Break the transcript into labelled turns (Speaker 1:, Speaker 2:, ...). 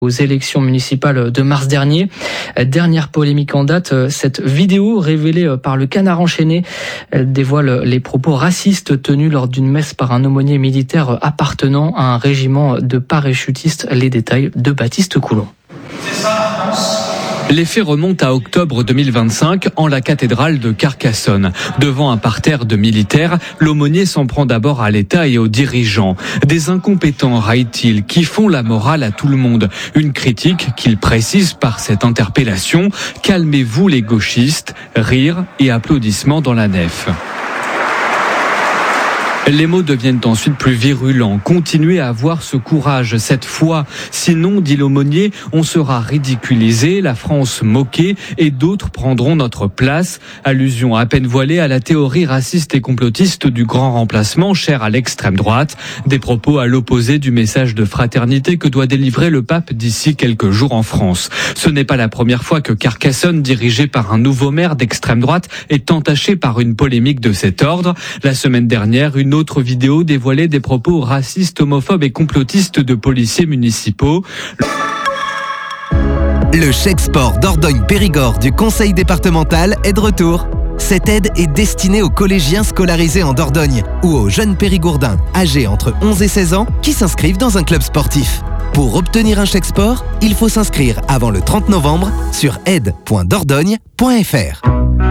Speaker 1: aux élections municipales de mars dernier. Dernière polémique en date, cette vidéo révélée par le Canard enchaîné, elle dévoile les propos racistes tenus lors d'une messe par un aumônier militaire appartenant à un régiment de parachutistes. Les détails de Baptiste Coulon.
Speaker 2: Les faits remontent à octobre 2025 en la cathédrale de Carcassonne. Devant un parterre de militaires, l'aumônier s'en prend d'abord à l'État et aux dirigeants. Des incompétents, raille-t-il, qui font la morale à tout le monde. Une critique qu'il précise par cette interpellation. Calmez-vous les gauchistes. Rires et applaudissements dans la nef. Les mots deviennent ensuite plus virulents. Continuez à avoir ce courage cette fois. Sinon, dit l'aumônier, on sera ridiculisé, la France moquée et d'autres prendront notre place. Allusion à peine voilée à la théorie raciste et complotiste du grand remplacement chère à l'extrême droite. Des propos à l'opposé du message de fraternité que doit délivrer le pape d'ici quelques jours en France. Ce n'est pas la première fois que Carcassonne, dirigée par un nouveau maire d'extrême droite, est entachée par une polémique de cet ordre. La semaine dernière, une autre vidéo dévoilait des propos racistes, homophobes et complotistes de policiers municipaux.
Speaker 3: Le chèque sport Dordogne-Périgord du conseil départemental est de retour. Cette aide est destinée aux collégiens scolarisés en Dordogne ou aux jeunes périgourdins âgés entre 11 et 16 ans qui s'inscrivent dans un club sportif. Pour obtenir un chèque sport, il faut s'inscrire avant le 30 novembre sur aide.dordogne.fr.